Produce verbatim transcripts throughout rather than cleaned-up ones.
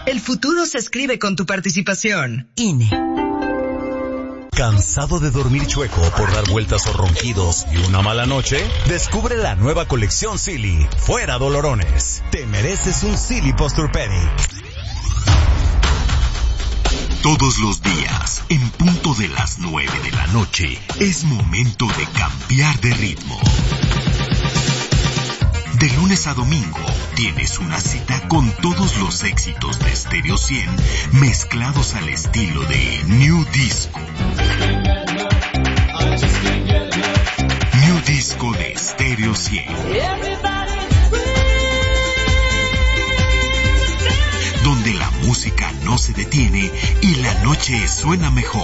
El futuro se escribe con tu participación. I N E. ¿Cansado de dormir chueco por dar vueltas o ronquidos y una mala noche? Descubre la nueva colección Silly. Fuera dolorones. Te mereces un Silly Posturepedic. Todos los días, en punto de las nueve de la noche, es momento de cambiar de ritmo. De lunes a domingo, tienes una cita con todos los éxitos de Stereo cien mezclados al estilo de New Disco. New Disco de Stereo cien. Donde la música no se detiene y la noche suena mejor.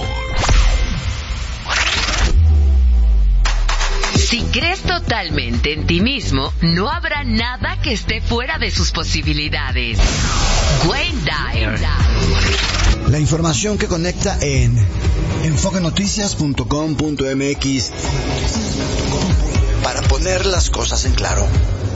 Si crees totalmente en ti mismo, no habrá nada que esté fuera de sus posibilidades. Wayne Dyer. La información que conecta en enfoque noticias punto com punto m x para poner las cosas en claro.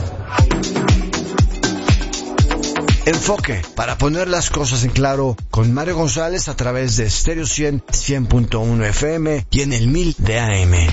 Enfoque, para poner las cosas en claro, con Mario González a través de Stereo cien, cien punto uno F M y en el mil de A M.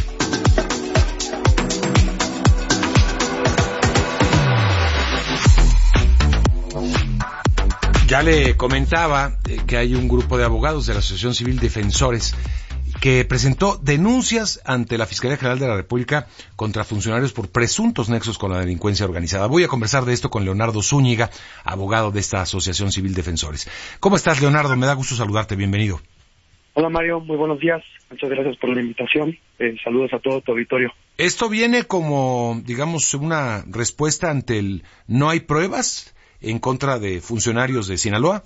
Ya le comentaba eh, que hay un grupo de abogados de la Asociación Civil Defensores que presentó denuncias ante la Fiscalía General de la República contra funcionarios por presuntos nexos con la delincuencia organizada. Voy a conversar de esto con Leonardo Zúñiga, abogado de esta Asociación Civil Defensores. ¿Cómo estás, Leonardo? Me da gusto saludarte. Bienvenido. Hola, Mario. Muy buenos días. Muchas gracias por la invitación. Eh, saludos a todo tu auditorio. Esto viene como, digamos, una respuesta ante el no hay pruebas en contra de funcionarios de Sinaloa.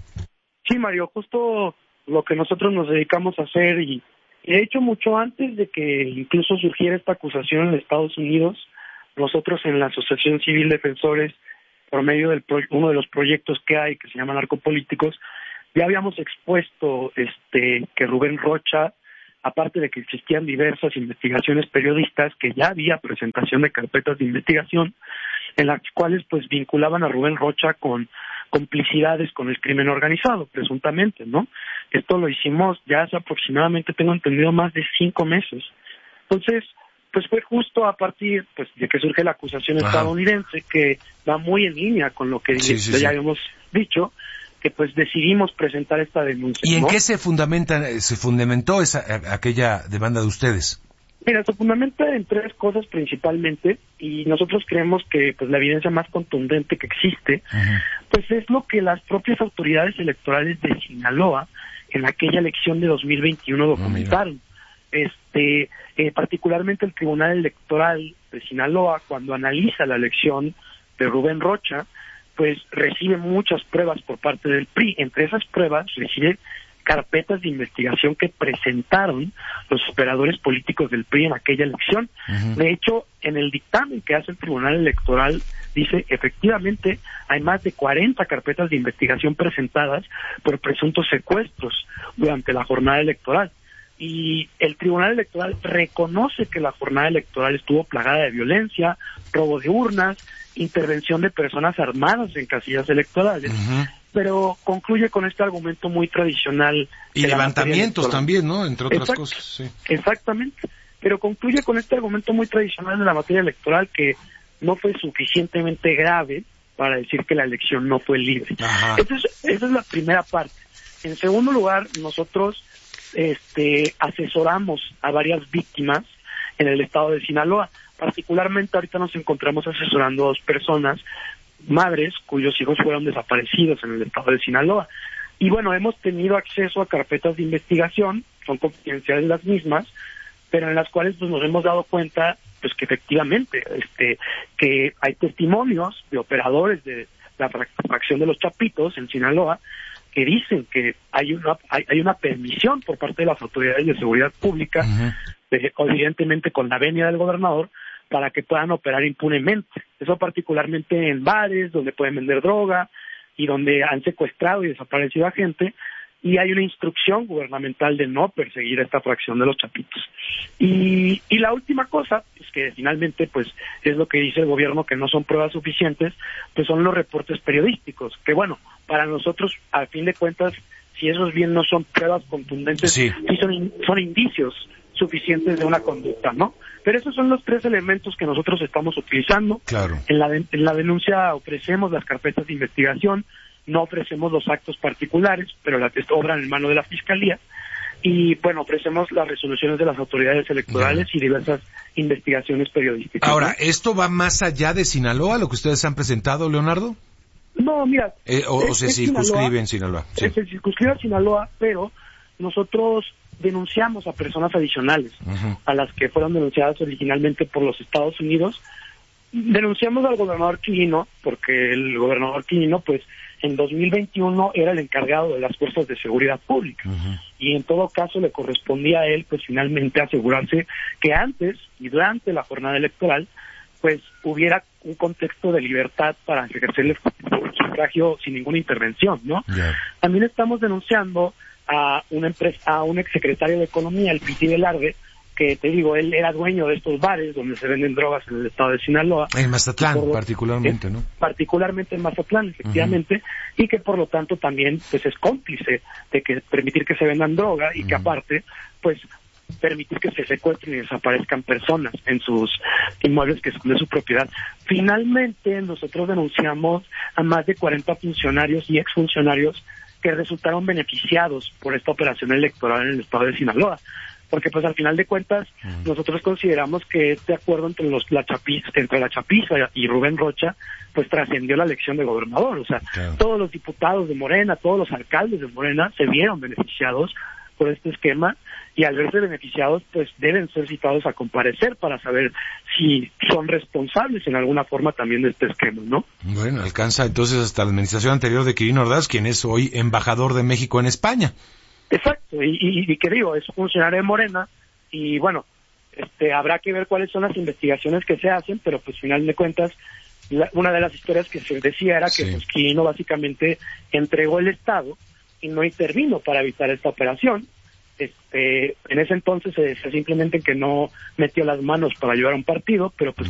Sí, Mario, justo lo que nosotros nos dedicamos a hacer, y de hecho mucho antes de que incluso surgiera esta acusación en Estados Unidos, nosotros en la Asociación Civil Defensores, por medio de uno de los proyectos que hay, que se llama Narcopolíticos, ya habíamos expuesto este que Rubén Rocha, aparte de que existían diversas investigaciones periodistas, que ya había presentación de carpetas de investigación, en las cuales pues vinculaban a Rubén Rocha con complicidades con el crimen organizado, presuntamente, ¿no? Esto lo hicimos ya hace aproximadamente, tengo entendido, más de cinco meses. Entonces, pues fue justo a partir pues de que surge la acusación Ajá. estadounidense, que va muy en línea con lo que sí, sí, ya sí. habíamos dicho, que pues decidimos presentar esta denuncia. ¿Y en ¿no? qué se fundamenta, se fundamentó esa aquella demanda de ustedes? Mira, se fundamenta en tres cosas principalmente, y nosotros creemos que pues la evidencia más contundente que existe, uh-huh. pues es lo que las propias autoridades electorales de Sinaloa en aquella elección de dos mil veintiuno documentaron. Oh, este, eh, particularmente el Tribunal Electoral de Sinaloa, cuando analiza la elección de Rubén Rocha, pues recibe muchas pruebas por parte del P R I. Entre esas pruebas recibe carpetas de investigación que presentaron los operadores políticos del P R I en aquella elección. Uh-huh. De hecho, en el dictamen que hace el Tribunal Electoral dice, efectivamente, hay más de cuarenta carpetas de investigación presentadas por presuntos secuestros durante la jornada electoral. Y el Tribunal Electoral reconoce que la jornada electoral estuvo plagada de violencia, robo de urnas, intervención de personas armadas en casillas electorales. Uh-huh. Pero concluye con este argumento muy tradicional. Y levantamientos también, ¿no? Entre otras Exacto, cosas. Sí. Exactamente. Pero concluye con este argumento muy tradicional de la materia electoral, que no fue suficientemente grave para decir que la elección no fue libre. Esa es, esa es la primera parte. En segundo lugar, nosotros este, asesoramos a varias víctimas en el estado de Sinaloa. Particularmente ahorita nos encontramos asesorando a dos personas, madres cuyos hijos fueron desaparecidos en el estado de Sinaloa. Y bueno, hemos tenido acceso a carpetas de investigación, son confidenciales las mismas, pero en las cuales pues nos hemos dado cuenta pues que efectivamente este que hay testimonios de operadores de la fracción de los Chapitos en Sinaloa que dicen que hay una hay, hay una permisión por parte de las autoridades de seguridad pública, uh-huh. de, evidentemente con la venia del gobernador, para que puedan operar impunemente. Eso particularmente en bares donde pueden vender droga y donde han secuestrado y desaparecido a gente, y hay una instrucción gubernamental de no perseguir esta fracción de los chapitos. Y, y la última cosa, es que finalmente pues es lo que dice el gobierno, que no son pruebas suficientes, pues son los reportes periodísticos, que bueno, para nosotros, a fin de cuentas, si esos bien no son pruebas contundentes, sí, sí son, in, son indicios suficientes de una conducta, ¿no? Pero esos son los tres elementos que nosotros estamos utilizando. Claro. En la, de, en la denuncia ofrecemos las carpetas de investigación, no ofrecemos los actos particulares, pero las obran en mano de la Fiscalía, y bueno, ofrecemos las resoluciones de las autoridades electorales yeah. y diversas investigaciones periodísticas. Ahora, ¿no? ¿esto va más allá de Sinaloa, lo que ustedes han presentado, Leonardo? No, mira... Eh, o, o se circunscribe en Sinaloa. Sí. Se circunscribe a Sinaloa, pero nosotros denunciamos a personas adicionales, uh-huh. a las que fueron denunciadas originalmente por los Estados Unidos. Denunciamos al gobernador Quirino, porque el gobernador Quirino, pues, en dos mil veintiuno era el encargado de las fuerzas de seguridad pública, uh-huh. y en todo caso le correspondía a él, pues, finalmente asegurarse que antes y durante la jornada electoral, pues, hubiera un contexto de libertad para ejercer el sufragio sin ninguna intervención, ¿no? Yeah. También estamos denunciando a una empresa, a un exsecretario de Economía, el Piti Velarde, que te digo, él era dueño de estos bares donde se venden drogas en el estado de Sinaloa. En Mazatlán, por, particularmente, ¿no? Particularmente en Mazatlán, efectivamente, uh-huh. y que por lo tanto también pues es cómplice de que permitir que se vendan droga y uh-huh. que aparte, pues, permitir que se secuestren y desaparezcan personas en sus inmuebles que son de su propiedad. Finalmente, nosotros denunciamos a más de cuarenta funcionarios y exfuncionarios que resultaron beneficiados por esta operación electoral en el estado de Sinaloa. Porque pues al final de cuentas uh-huh. nosotros consideramos que este acuerdo entre los la Chapiza, entre la Chapiza y Rubén Rocha pues trascendió la elección de gobernador, o sea, claro. todos los diputados de Morena, todos los alcaldes de Morena se vieron beneficiados por este esquema, y al verse beneficiados pues deben ser citados a comparecer para saber si son responsables en alguna forma también de este esquema, ¿no? Bueno, alcanza entonces hasta la administración anterior de Quirino Ordaz, quien es hoy embajador de México en España. Exacto, y, y, y que digo, es funcionario de Morena, y bueno, este habrá que ver cuáles son las investigaciones que se hacen, pero pues final de cuentas, la, una de las historias que se decía era que sí. pues Quirino básicamente entregó el Estado y no intervino para evitar esta operación. Este, en ese entonces se decía simplemente que no metió las manos para ayudar a un partido, pero pues